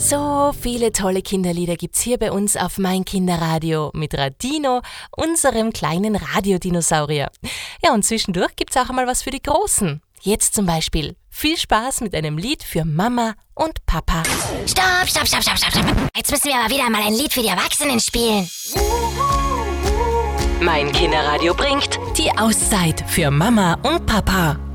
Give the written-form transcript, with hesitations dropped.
So viele tolle Kinderlieder gibt's hier bei uns auf Mein Kinderradio mit Radino, unserem kleinen Radiodinosaurier. Ja, und zwischendurch gibt's auch einmal was für die Großen. Jetzt zum Beispiel viel Spaß mit einem Lied für Mama und Papa. Stopp, stopp, stopp, stopp, stopp, stopp. Jetzt müssen wir aber wieder mal ein Lied für die Erwachsenen spielen. Mein Kinderradio bringt die Auszeit für Mama und Papa.